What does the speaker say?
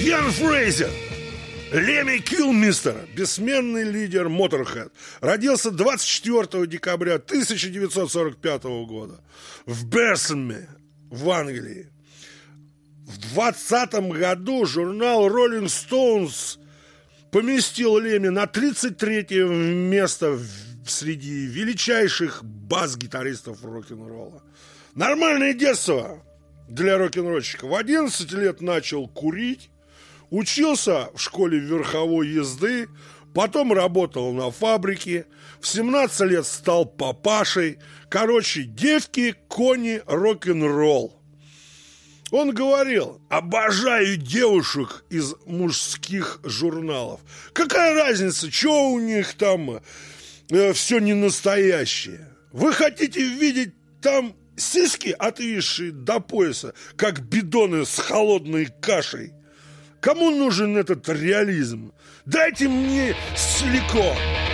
Ян Фрейзер, Лемми Килмистер, бессменный лидер Motorhead, родился 24 декабря 1945 года в Берсаме, в Англии. В 2020 году журнал Rolling Stones поместил Лемми на 33-е место среди величайших бас-гитаристов рок-н-ролла. Нормальное детство для рок-н-ролльщика. В 11 лет начал курить, учился в школе верховой езды, потом работал на фабрике, в 17 лет стал папашей. Короче, девки, кони, рок-н-ролл. Он говорил: обожаю девушек из мужских журналов. Какая разница, что у них там все не настоящее? Вы хотите видеть там сиськи, отвисшие до пояса, как бидоны с холодной кашей? Кому нужен этот реализм? Дайте мне силикон.